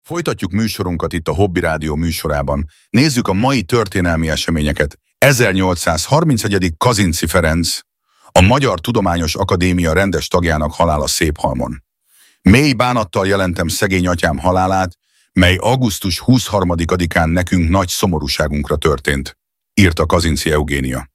Folytatjuk műsorunkat itt a Hobby Rádió műsorában. Nézzük a mai történelmi eseményeket. 1831. Kazinczy Ferenc, a Magyar Tudományos Akadémia rendes tagjának halála Széphalmon. Mély bánattal jelentem szegény atyám halálát, mely augusztus 23-án nekünk nagy szomorúságunkra történt, írta Kazinczy Eugénia.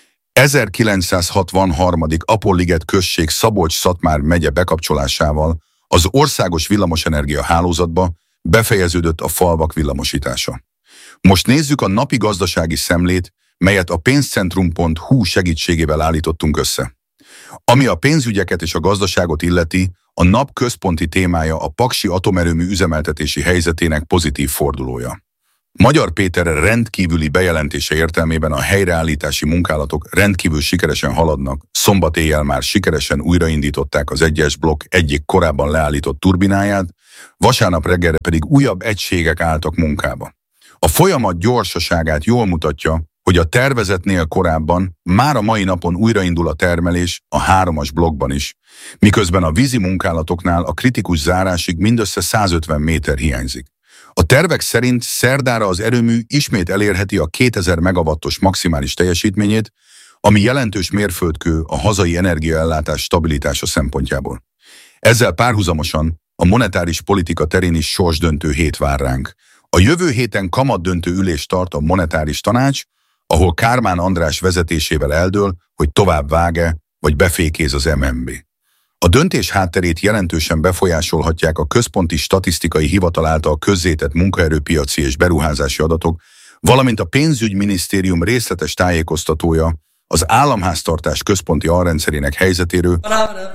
1963. Apolliget község Szabolcs-Szatmár megye bekapcsolásával az országos villamosenergia hálózatba befejeződött a falvak villamosítása. Most nézzük a napi gazdasági szemlét, melyet a pénzcentrum.hu segítségével állítottunk össze. Ami a pénzügyeket és a gazdaságot illeti, a nap központi témája a paksi atomerőmű üzemeltetési helyzetének pozitív fordulója. Magyar Péter rendkívüli bejelentése értelmében a helyreállítási munkálatok rendkívül sikeresen haladnak, szombat éjjel már sikeresen újraindították az 1-es blokk egyik korábban leállított turbináját, vasárnap reggelre pedig újabb egységek álltak munkába. A folyamat gyorsaságát jól mutatja, hogy a tervezetnél korábban már a mai napon újraindul a termelés a 3-as blokkban is, miközben a vízi munkálatoknál a kritikus zárásig mindössze 150 méter hiányzik. A tervek szerint szerdára az erőmű ismét elérheti a 2000 megawattos maximális teljesítményét, ami jelentős mérföldkő a hazai energiaellátás stabilitása szempontjából. Ezzel párhuzamosan a monetáris politika terén is sorsdöntő hét vár ránk. A jövő héten kamatdöntő ülést tart a monetáris tanács, ahol Kármán András vezetésével eldől, hogy tovább vág-e, vagy befékéz az MNB. A döntés hátterét jelentősen befolyásolhatják a Központi Statisztikai Hivatal által közzétett munkaerőpiaci és beruházási adatok, valamint a Pénzügyminisztérium részletes tájékoztatója az államháztartás központi alrendszerének helyzetéről,